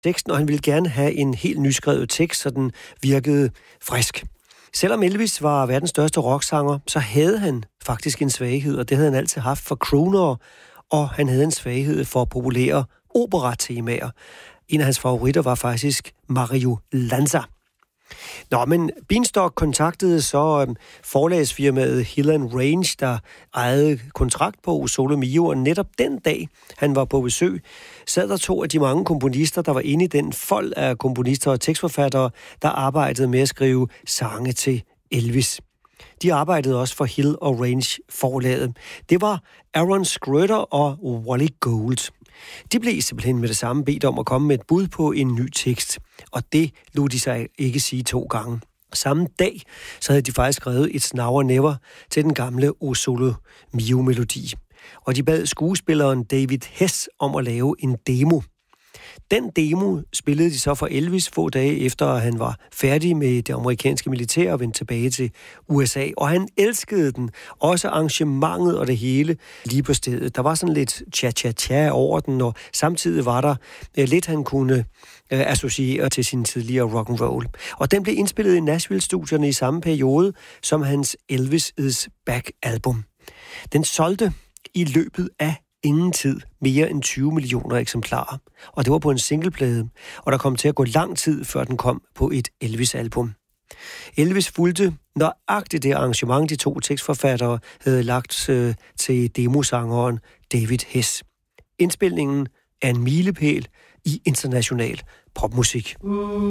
teksten, og han ville gerne have en helt nyskrevet tekst, så den virkede frisk. Selvom Elvis var verdens største rocksanger, så havde han faktisk en svaghed, og det havde han altid haft for crooner, og han havde en svaghed for populære operatemaer. En af hans favoritter var faktisk Mario Lanza. Nå, men Beanstalk kontaktede så forlagsfirmaet Hill & Range, der ejede kontrakt på Solo Mio, og netop den dag, han var på besøg, sad der 2 af de mange komponister, der var inde i den fold af komponister og tekstforfattere, der arbejdede med at skrive sange til Elvis. De arbejdede også for Hill & Range forlaget. Det var Aaron Scrøder og Wally Gold. De blev simpelthen med det samme bedt om at komme med et bud på en ny tekst, og det lod de sig ikke sige 2 gange. Samme dag, så havde de faktisk skrevet et Now or Never til den gamle O Solo Mio-melodi. Og de bad skuespilleren David Hess om at lave en demo. Den demo spillede de så for Elvis få dage efter, at han var færdig med det amerikanske militær og vendte tilbage til USA. Og han elskede den. Også arrangementet og det hele lige på stedet. Der var sådan lidt cha-cha-cha over den, og samtidig var der lidt, han kunne associere til sin tidligere rock'n'roll. Og den blev indspillet i Nashville-studierne i samme periode som hans Elvis Is Back-album. Den solgte i løbet af ingen tid mere end 20 millioner eksemplarer. Og det var på en singleplade, og der kom til at gå lang tid, før den kom på et Elvis-album. Elvis fulgte nøjagtigt det arrangement, de 2 tekstforfattere havde lagt til demosangeren David Hess. Indspilningen er en milepæl i international popmusik.